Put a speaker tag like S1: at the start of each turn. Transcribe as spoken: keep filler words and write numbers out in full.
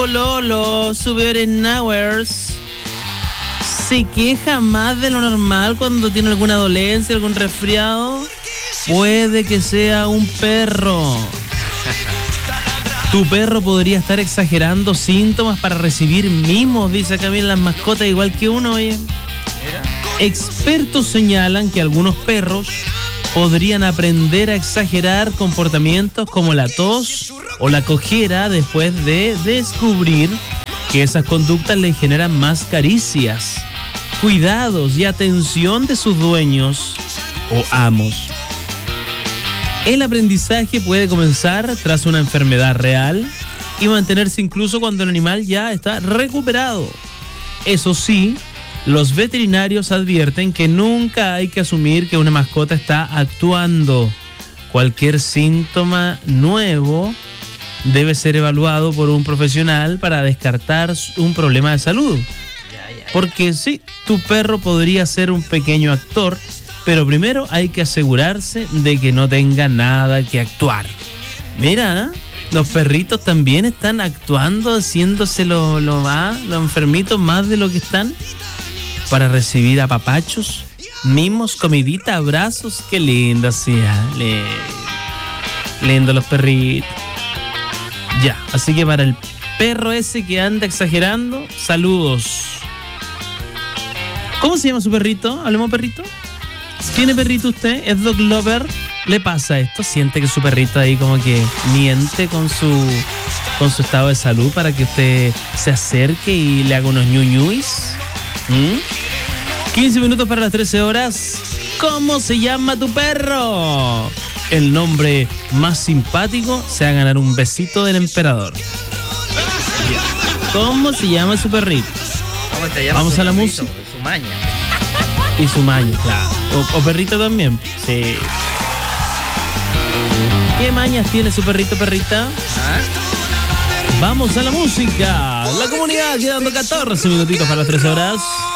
S1: Lolo, Super Nowers, se queja más de lo normal cuando tiene alguna dolencia, algún resfriado. Puede que sea un perro. Tu perro podría estar exagerando síntomas para recibir mimos, dice acá bien las mascotas, igual que uno, oye. Expertos señalan que algunos perros podrían aprender a exagerar comportamientos como la tos o la cojera después de descubrir que esas conductas les generan más caricias, cuidados y atención de sus dueños o amos. El aprendizaje puede comenzar tras una enfermedad real y mantenerse incluso cuando el animal ya está recuperado. Eso sí, los veterinarios advierten que nunca hay que asumir que una mascota está actuando. Cualquier síntoma nuevo debe ser evaluado por un profesional para descartar un problema de salud. Porque sí, tu perro podría ser un pequeño actor, pero primero hay que asegurarse de que no tenga nada que actuar. Mira, ¿eh? Los perritos también están actuando, haciéndose lo, lo más, los enfermitos más de lo que están, para recibir apapachos, mimos, comidita, abrazos. Qué lindo, sí, ¿eh? Lindo los perritos. Ya, así que para el perro ese que anda exagerando, saludos. ¿Cómo se llama su perrito? ¿Hablemos perrito? ¿Tiene perrito usted? ¿Es dog lover? ¿Le pasa esto? ¿Siente que su perrito ahí como que miente con su con su estado de salud para que usted se acerque y le haga unos ñuñuis? ¿Mm? quince minutos para las trece horas. ¿Cómo se llama tu perro? El nombre más simpático se va a ganar un besito del emperador. ¿Cómo se llama su perrito?
S2: ¿Cómo te llamas?
S1: Vamos a la música.
S2: Su maña.
S1: Y su maña, claro. O, o perrito también. Sí. ¿Qué mañas tiene su perrito, perrita? ¿Ah? Vamos a la música. La comunidad quedando catorce minutitos para las trece horas.